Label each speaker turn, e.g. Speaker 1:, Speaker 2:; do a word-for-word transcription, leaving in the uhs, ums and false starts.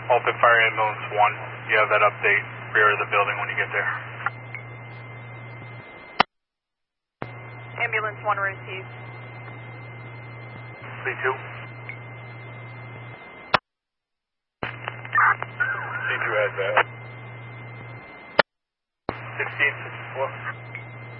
Speaker 1: Open Fire Ambulance one. You have that update, rear of the building when you get there.
Speaker 2: Ambulance one received.
Speaker 1: C two. C two has that. sixteen sixty-four.